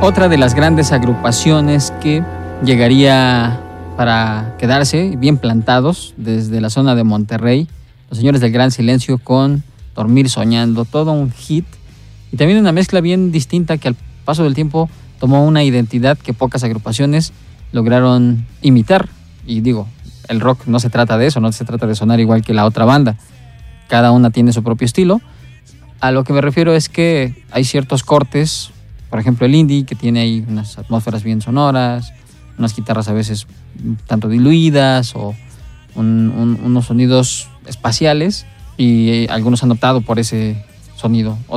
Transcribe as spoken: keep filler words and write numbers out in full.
Otra de las grandes agrupaciones que llegaría para quedarse bien plantados desde la zona de Monterrey, los Señores del Gran Silencio con Dormir Soñando, todo un hit y también una mezcla bien distinta que al paso del tiempo tomó una identidad que pocas agrupaciones lograron imitar. Y digo, el rock no se trata de eso, no se trata de sonar igual que la otra banda, cada una tiene su propio estilo. A lo que me refiero es que hay ciertos cortes, por ejemplo el indie, que tiene ahí unas atmósferas bien sonoras, unas guitarras a veces tanto diluidas o un, un, unos sonidos espaciales, y algunos han optado por ese sonido.